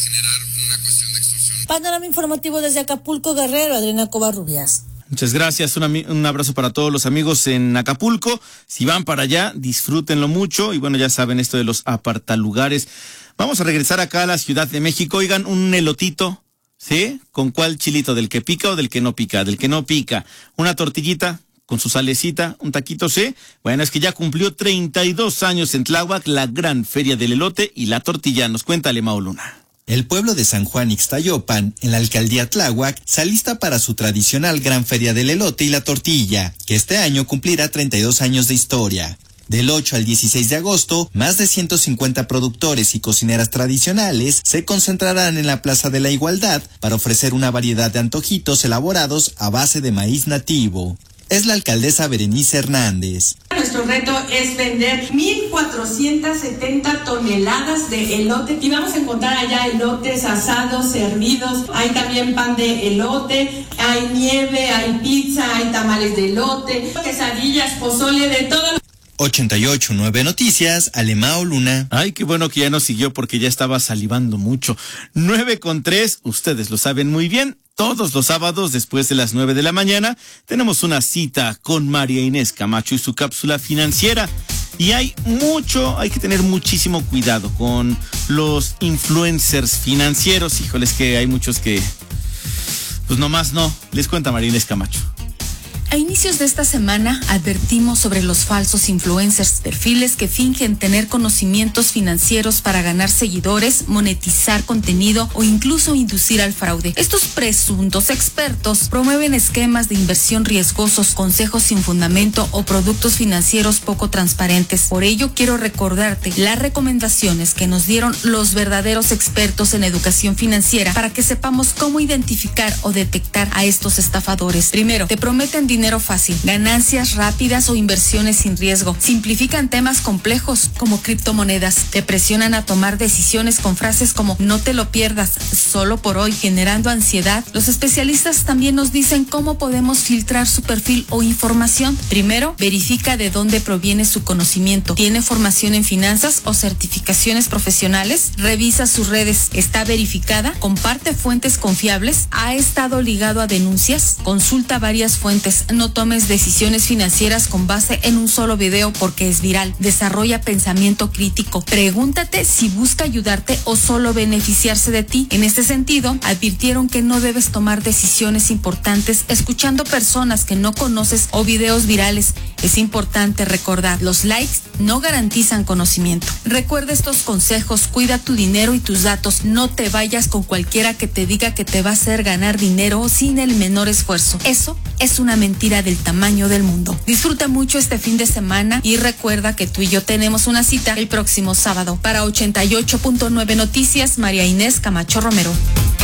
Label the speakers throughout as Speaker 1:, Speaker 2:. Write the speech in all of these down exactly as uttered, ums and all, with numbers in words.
Speaker 1: generar una cuestión de extorsión.
Speaker 2: Panorama informativo desde Acapulco, Guerrero, Adriana Covarrubias.
Speaker 3: Muchas gracias, un, un abrazo para todos los amigos en Acapulco. Si van para allá, disfrútenlo mucho y bueno, ya saben esto de los apartalugares. Vamos a regresar acá a la Ciudad de México. Oigan, un elotito, ¿sí? ¿Con cuál chilito? ¿Del que pica o del que no pica? Del que no pica. Una tortillita con su salecita, un taquito, ¿sí? Bueno, es que ya cumplió treinta y dos años en Tláhuac la gran feria del elote y la tortilla. Nos cuenta Lemao Luna.
Speaker 4: El pueblo de San Juan Ixtayopan, en la alcaldía Tláhuac, se alista para su tradicional gran feria del elote y la tortilla, que este año cumplirá treinta y dos años de historia. Del ocho al dieciséis de agosto, más de ciento cincuenta productores y cocineras tradicionales se concentrarán en la Plaza de la Igualdad para ofrecer una variedad de antojitos elaborados a base de maíz nativo. Es la alcaldesa Berenice Hernández.
Speaker 5: Nuestro reto es vender mil cuatrocientas setenta toneladas de elote y vamos a encontrar allá elotes asados, servidos, hay también pan de elote, hay nieve, hay pizza, hay tamales de elote, quesadillas, pozole, de todo.
Speaker 4: ochenta y ocho punto nueve Noticias, Lemao Luna.
Speaker 3: Ay, qué bueno que ya nos siguió porque ya estaba salivando mucho. nueve con tres, ustedes lo saben muy bien. Todos los sábados, después de las nueve de la mañana, tenemos una cita con María Inés Camacho y su cápsula financiera. Y hay mucho, hay que tener muchísimo cuidado con los influencers financieros. Híjoles que hay muchos que, pues nomás no. Les cuenta María Inés Camacho.
Speaker 6: A inicios de esta semana advertimos sobre los falsos influencers, perfiles que fingen tener conocimientos financieros para ganar seguidores, monetizar contenido o incluso inducir al fraude. Estos presuntos expertos promueven esquemas de inversión riesgosos, consejos sin fundamento o productos financieros poco transparentes. Por ello, quiero recordarte las recomendaciones que nos dieron los verdaderos expertos en educación financiera para que sepamos cómo identificar o detectar a estos estafadores. Primero, te prometen dinero Dinero fácil, ganancias rápidas o inversiones sin riesgo. Simplifican temas complejos como criptomonedas. Te presionan a tomar decisiones con frases como no te lo pierdas, solo por hoy, generando ansiedad. Los especialistas también nos dicen cómo podemos filtrar su perfil o información. Primero, verifica de dónde proviene su conocimiento. ¿Tiene formación en finanzas o certificaciones profesionales? Revisa sus redes. ¿Está verificada? ¿Comparte fuentes confiables? ¿Ha estado ligado a denuncias? Consulta varias fuentes. No tomes decisiones financieras con base en un solo video porque es viral. Desarrolla pensamiento crítico. Pregúntate si busca ayudarte o solo beneficiarse de ti. En este sentido, advirtieron que no debes tomar decisiones importantes escuchando personas que no conoces o videos virales. Es importante recordar, los likes no garantizan conocimiento. Recuerda estos consejos, cuida tu dinero y tus datos. No te vayas con cualquiera que te diga que te va a hacer ganar dinero sin el menor esfuerzo. Eso es una mentira del tamaño del mundo. Disfruta mucho este fin de semana y recuerda que tú y yo tenemos una cita el próximo sábado. Para ochenta y ocho punto nueve Noticias, María Inés Camacho Romero.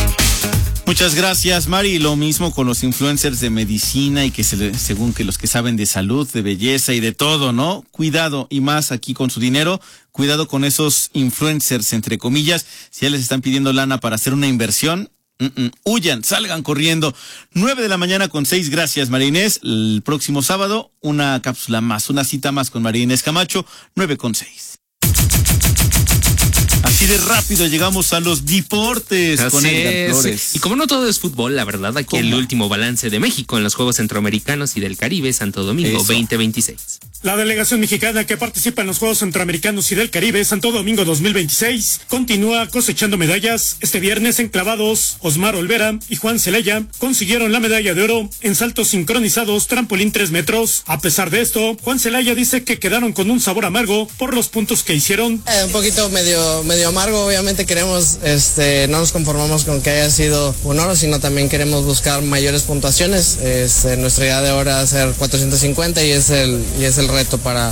Speaker 3: Muchas gracias, Mari. Lo mismo con los influencers de medicina y que se le, según que los que saben de salud, de belleza y de todo, ¿no? Cuidado, y más aquí con su dinero, cuidado con esos influencers, entre comillas. Si ya les están pidiendo lana para hacer una inversión, Mm-mm. huyan, salgan corriendo. Nueve de la mañana con seis, gracias María Inés. El próximo sábado, una cápsula más, una cita más con María Inés Camacho, nueve con seis. Así de rápido llegamos a los deportes.
Speaker 7: Así
Speaker 3: con Edgar
Speaker 7: es.
Speaker 3: Flores.
Speaker 7: Y como no todo es fútbol, la verdad, aquí
Speaker 3: ¿Cómo?
Speaker 7: El último balance de México en los Juegos Centroamericanos y del Caribe, Santo Domingo
Speaker 3: Eso.
Speaker 7: veinte veintiséis.
Speaker 8: La delegación mexicana que participa en los Juegos Centroamericanos y del Caribe, Santo Domingo dos mil veintiséis, continúa cosechando medallas. Este viernes en clavados, Osmar Olvera y Juan Celaya consiguieron la medalla de oro en saltos sincronizados, trampolín tres metros. A pesar de esto, Juan Celaya dice que quedaron con un sabor amargo por los puntos que hicieron.
Speaker 9: Eh, un poquito medio, medio amargo, obviamente queremos, este, no nos conformamos con que haya sido un oro, sino también queremos buscar mayores puntuaciones. Este, nuestra idea de ahora es hacer cuatrocientos cincuenta y es el, y es el reto para